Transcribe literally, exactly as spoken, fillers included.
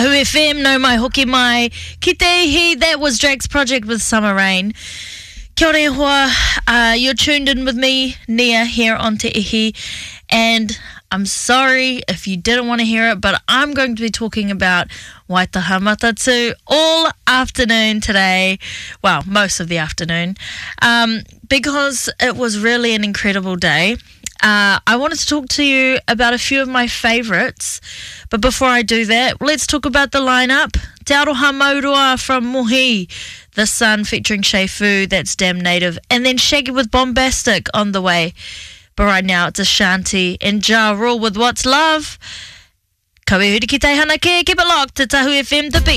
Tahu F M, no mai hoki mai. Ki te ihi, that was Drake's project with Summer Rain. Kia ora e hoa, uh, you're tuned in with me, Nia, here on Te Ihi. And I'm sorry if you didn't want to hear it, but I'm going to be talking about Waitaha Matatū all afternoon today. Well, most of the afternoon. Um, because it was really an incredible day. Uh, I wanted to talk to you about a few of my favourites, but before I do that, let's talk about the lineup. Te Aroha Maurua from Mohi, The Sun featuring Shay Fu, that's Damn Native, and then Shaggy with Bombastic on the way. But right now it's Ashanti and Ja Rule with What's Love. Kawe huri ki te hana ke, keep it locked to Tahu F M, the beat.